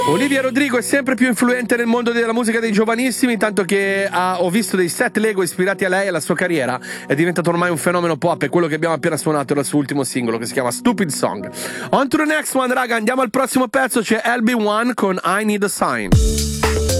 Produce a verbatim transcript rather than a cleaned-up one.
Olivia Rodrigo è sempre più influente nel mondo della musica dei giovanissimi, tanto che ha, ho visto dei set Lego ispirati a lei e alla sua carriera. È diventato ormai un fenomeno pop, e quello che abbiamo appena suonato era il suo ultimo singolo, che si chiama Stupid Song. On to the next one, raga, andiamo al prossimo pezzo. C'è L B one con I Need a Sign.